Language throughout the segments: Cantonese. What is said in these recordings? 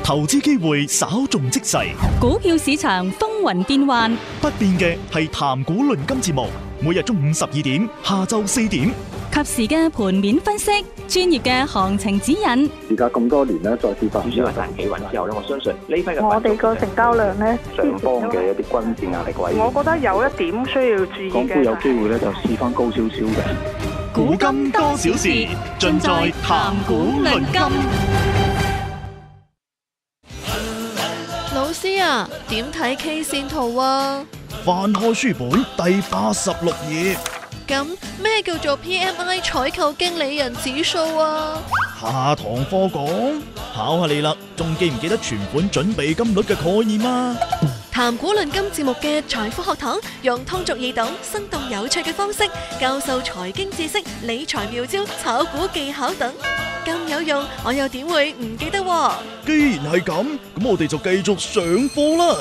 投資機會稍縱即逝， 股票市場風雲變幻， 不變嘅係談股論金節目，每日中午12點，下晝4點， 及時嘅盤面分析，專業嘅行情指引。 而家咁多年咧，再跌翻， 至少係賺企穩之後咧，我相信呢批嘅我哋個成交量咧， 上方嘅一啲均線壓力位， 我覺得有一點需要注意嘅， 港股有機會咧就試翻高少少嘅。 古今多少事，盡在談股論金。 老師啊，點睇 K 線圖啊？ 翻開書本第86頁。 咁咩叫做 PMI 採購經理人指數啊？ 下堂課講，考下你啦，仲記唔記得存款準備金率嘅概念啊？ 談股論金節目嘅財富學堂，用通俗易懂、生動有趣嘅方式教授財經知識、理財妙招、炒股技巧等，咁有用，我又點會唔記得喎？ 既然係咁，咁我哋就繼續上課啦。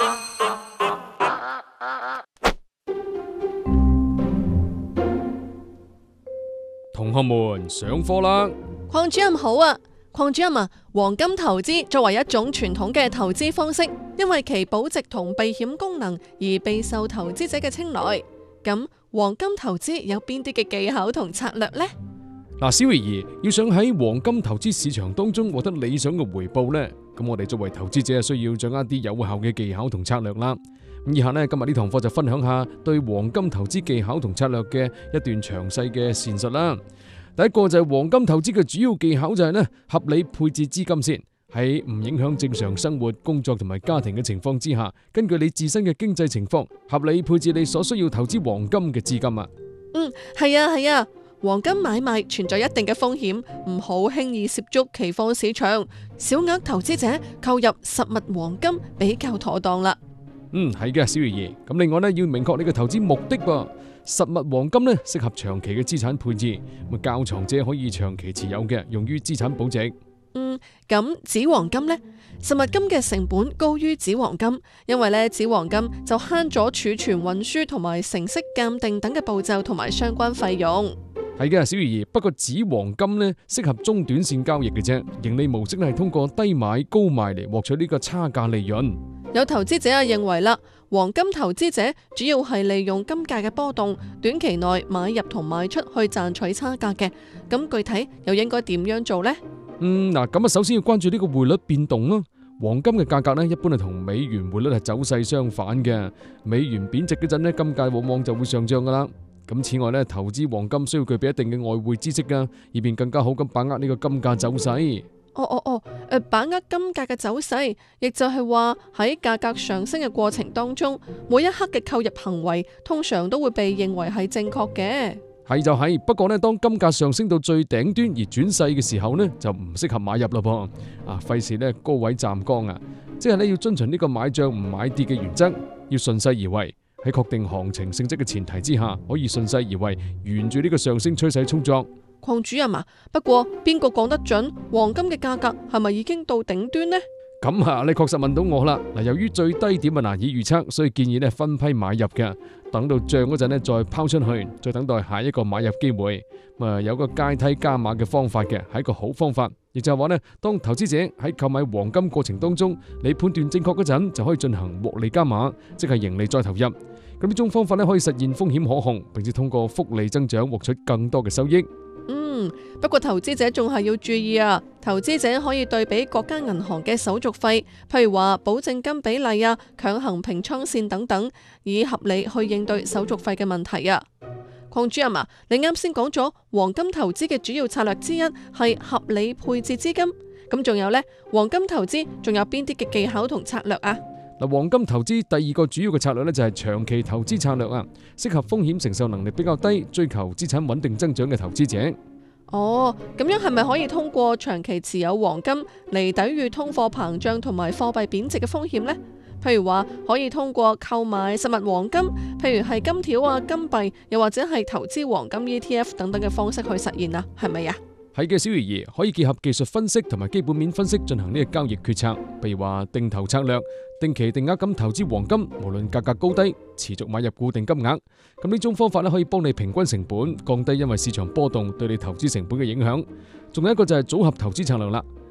同學們上課啦！ 鄺主任好啊！鄺主任啊，黃金投資作為一種傳統嘅投資方式，因為其保值同避險功能而備受投資者嘅青睞。咁黃金投資有邊啲嘅技巧同策略呢？ 嗱，小慧兒要想喺黃金投資市場當中獲得理想嘅回報呢，咁我哋作為投資者需要掌握啲有效嘅技巧同策略啦。咁以下呢，今日呢堂課就分享下對黃金投資技巧同策略嘅一段詳細嘅闡述啦。第一個就係黃金投資嘅主要技巧就係呢，合理配置資金先，喺唔影響正常生活、工作同埋家庭嘅情況之下，根據你自身嘅經濟情況，合理配置你所需要投資黃金嘅資金啊。 係啊，黃金買賣存在一定嘅風險，唔好輕易涉足期貨市場，小額投資者購入實物黃金比較妥當啦。 係嘅，小魚兒。咁另外呢，要明確你嘅投資目的噃。實物黃金呢，適合長期嘅資產配置，咁較藏者可以長期持有嘅，用於資產保值。 咁紙黃金呢？實物金嘅成本高於紙黃金，因為呢紙黃金就慳咗儲存、運輸同埋成色鑑定等嘅步驟同埋相關費用。 係嘅，小魚兒。不過紙黃金呢，適合中短線交易嘅啫，盈利模式係通過低買高賣嚟獲取呢個差價利潤。 有投資者認為啦，黃金投資者主要係利用金價嘅波動，短期內買入同賣出去賺取差價嘅。咁具體又應該點樣做呢？ 咁首先要關注呢個匯率變動咯。黃金嘅價格呢，一般係同美元匯率係走勢相反嘅。美元貶值嗰陣呢，金價往往就會上漲噶啦。咁此外呢，投資黃金需要具備一定嘅外匯知識噶，以便更加好咁把握呢個金價走勢。 把握金價嘅走勢，亦就係話喺價格上升嘅過程當中，每一刻嘅購入行為通常都會被認為係正確嘅。 係就係，不過呢，當金價上升到最頂端而轉勢嘅時候呢，就唔適合買入啦噃。費事呢高位站崗啊，即係呢要遵循呢個買漲唔買跌嘅原則，要順勢而為。喺確定行情性質嘅前提之下，可以順勢而為，沿住呢個上升趨勢操作。 鄺主任啊，不過邊個講得準黃金嘅價格係咪已經到頂端呢？ 咁你確實問到我啦。由於最低點難以預測，所以建議分批買入嘅，等到漲嗰陣再拋出去，再等待下一個買入機會。有個階梯加碼嘅方法嘅，係一個好方法。亦就係話當投資者喺購買黃金過程當中，你判斷正確嗰陣，就可以進行獲利加碼，即係盈利再投入。咁呢種方法可以實現風險可控，並且通過複利增長獲取更多嘅收益。 不過投資者仲係要注意啊！投資者可以對比各間銀行嘅手續費，譬如話保證金比例啊、強行平倉線等等，以合理去應對手續費嘅問題啊。鄺主任啊，你啱先講咗黃金投資嘅主要策略之一係合理配置資金，咁仲有呢？黃金投資仲有邊啲嘅技巧同策略啊？ 黃金投資第二個主要嘅策略就係長期投資策略啊，適合風險承受能力比較低、追求資產穩定增長嘅投資者。 咁樣係咪可以通過長期持有黃金嚟抵禦通貨膨脹同埋貨幣貶值嘅風險呢？譬如話可以通過購買實物黃金，譬如係金條啊、金幣，又或者係投資黃金 ETF 等等嘅方式去實現啊，係咪啊？ 係嘅，小魚兒可以結合技術分析同埋基本面分析進行呢個交易決策，譬如話定投策略，定期定額咁投資黃金，無論價格高低，持續買入固定金額。咁呢種方法可以幫你平均成本，降低因為市場波動對你投資成本嘅影響。仲有一個就係組合投資策略啦，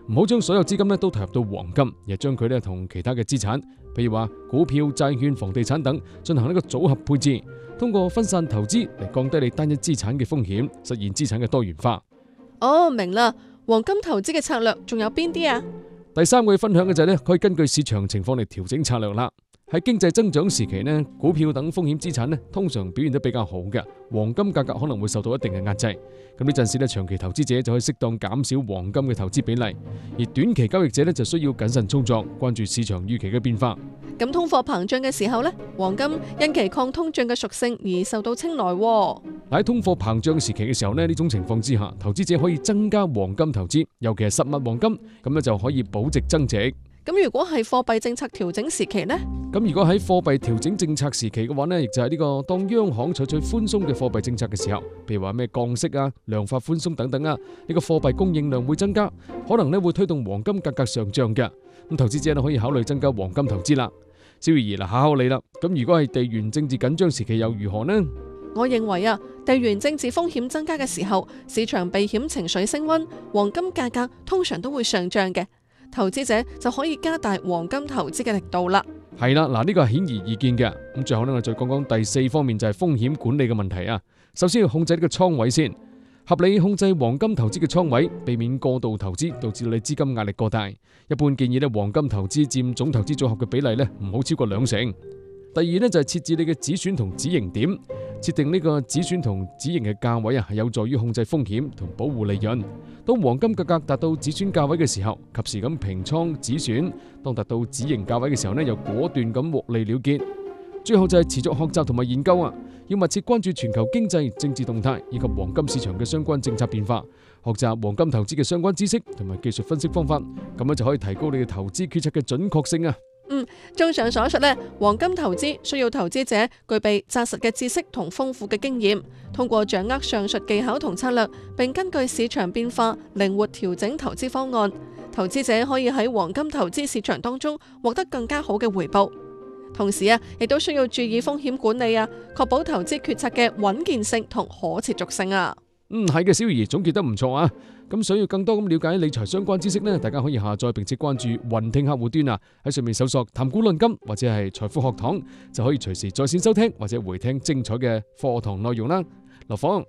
唔好將所有資金咧都投入到黃金，而係將佢咧同其他嘅資產，譬如話股票、債券、房地產等進行一個組合配置，通過分散投資嚟降低你單一資產嘅風險，實現資產嘅多元化。 哦，明啦，黃金投資嘅策略仲有邊啲啊？ 第三個要分享嘅就係咧，可以根據市場情況嚟調整策略啦。喺經濟增長時期呢，股票等風險資產呢通常表現得比較好嘅，黃金價格可能會受到一定嘅壓制。咁呢陣時呢，長期投資者就可以適當減少黃金嘅投資比例，而短期交易者呢就需要謹慎操作，關注市場預期嘅變化。 咁通貨膨脹嘅時候呢，黃金因其抗通脹嘅屬性而受到青睞。 喺通貨膨脹時期嘅時候呢，呢種情況之下，投資者可以增加黃金投資，尤其係實物黃金，咁咧就可以保值增值。 咁如果係貨幣政策調整時期呢？ 咁如果喺貨幣調整政策時期嘅話呢，亦就係呢個當央行採取寬鬆嘅貨幣政策嘅時候，譬如話咩降息啊、量化寬鬆等等啊，呢個貨幣供應量會增加，可能呢會推動黃金價格上漲嘅。咁投資者呢可以考慮增加黃金投資啦。小儀嗱，考你啦。咁如果係地緣政治緊張時期又如何呢？ 我認為啊，地緣政治風險增加嘅時候，市場避險情緒升溫，黃金價格通常都會上漲嘅。投資者就可以加大黃金投資嘅力度啦。 係啦，嗱，呢個係顯而易見嘅。咁最後呢，我再講講第四方面，就係風險管理嘅問題啊。首先要控制呢個倉位先，合理控制黃金投資嘅倉位，避免過度投資導致你資金壓力過大。一般建議呢，黃金投資佔總投資組合嘅比例呢唔好超過2成。第二呢，就係設置你嘅止損同止盈點，設定呢個止損同止盈嘅價位啊，係有助於控制風險同保護利潤。當黃金價格達到止損價位嘅時候，及時咁平倉止損；當達到止盈價位嘅時候呢，又果斷咁獲利了結。最後就係持續學習同埋研究啊，要密切關注全球經濟、政治動態以及黃金市場嘅相關政策變化，學習黃金投資嘅相關知識同埋技術分析方法，咁樣就可以提高你嘅投資決策嘅準確性啊。 綜上所述呢，黃金投資需要投資者具備紮實嘅知識同豐富嘅經驗，通過掌握上述技巧同策略，並根據市場變化靈活調整投資方案，投資者可以喺黃金投資市場當中獲得更加好嘅回報。同時啊，亦都需要注意風險管理啊，確保投資決策嘅穩健性同可持續性啊。 係嘅，小儀總結得唔錯啊。咁想要更多咁了解理財相關知識呢，大家可以下載並且關注雲聽客戶端啊，喺上面搜索談股論金或者係財富學堂，就可以隨時在線收聽或者回聽精彩嘅課堂內容啦。劉芳，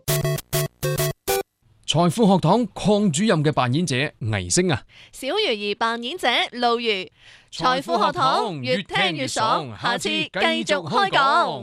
財富學堂鄺主任嘅扮演者倪星啊， 小魚兒扮演者路如，財富學堂越聽越爽，下次繼續開講。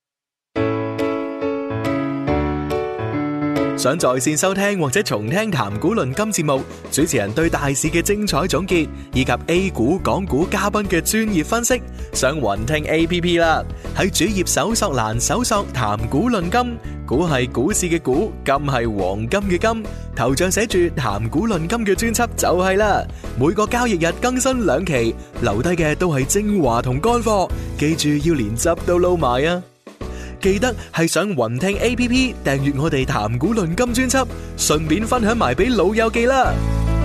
想在線收聽或者重聽談股論金節目，主持人對大市嘅精彩總結，以及 A 股、港股嘉賓嘅專業分析，上雲聽 APP 啦。喺主頁搜索欄搜索談股論金，股係股市嘅股，金係黃金嘅金，頭像寫住談股論金嘅專輯就係啦。每個交易日更新2期，留低嘅都係精華同乾貨，記住要連汁都撈埋啊！記得係上雲聽 APP 訂閱我哋談股論金專輯，順便分享埋俾老友記啦。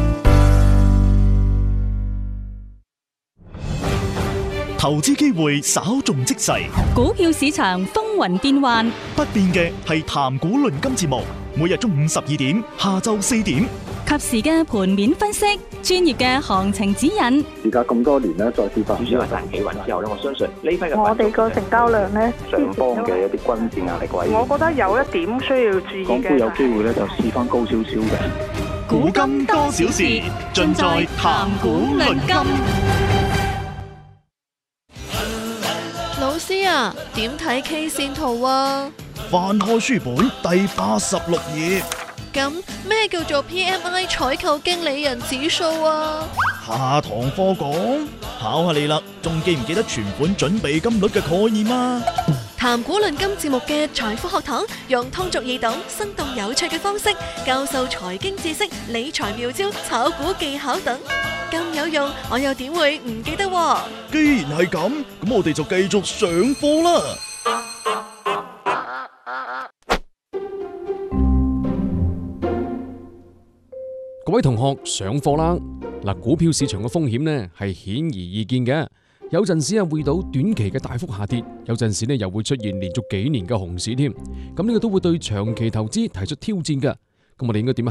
投資機會稍縱即逝， 股票市場風雲變幻， 不變嘅係談股論金節目，每日中午12點，下晝4點， 及時嘅盤面分析，專業嘅行情指引。 時隔咁多年咧，再次發主要係大企穩之後咧，我相信呢批嘅我哋個成交量咧， 上方嘅一啲均線壓力位， 我覺得有一點需要注意港股嘅。 有機會咧就試翻高少少嘅。 古今多少事，盡在談股論金。 老師啊，點睇 K 線圖啊？ 翻開書本第86頁。 咁咩叫做 PMI 採購經理人指數啊？ 下堂課講，考下你啦，仲記唔記得存款準備金率嘅概念啊？ 談股論金節目嘅財富學堂，用通俗易懂、生動有趣嘅方式教授財經知識、理財妙招、炒股技巧等，咁有用，我又點會唔記得喎？ 既然係咁，咁我哋就繼續上課啦。 各位同學上課啦！嗱，股票市場嘅風險呢係顯而易見嘅，有陣時會遇到短期嘅大幅下跌，有陣時又會出現連續幾年嘅熊市添。咁呢個都會對長期投資提出挑戰㗎。咁我哋應該點樣